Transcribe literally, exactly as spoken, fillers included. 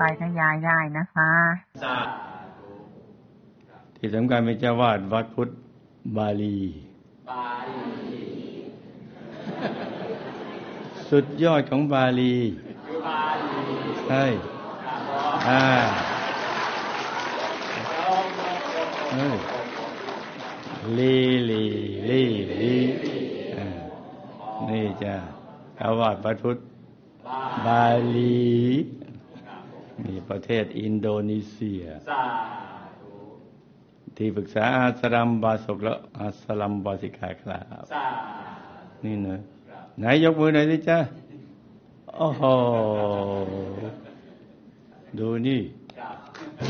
ไปกับยายได้นะคะที่สำคัญเป็นเจ้าวาดวัดพุทธบาลีสุดยอดของบาลีใช่อ่าเฮ้ยลีลีลีลีนี่จ้ะเจ้าวาดวัดพุทธบาลีนี่ประเทศอินโดนีเซียที่ปรึกษาอาสรัมบาสกและอาสรัมบาสิกาครับนี่นะไหนยกมือหน่อยสิจ้าโอ้โหดูนี่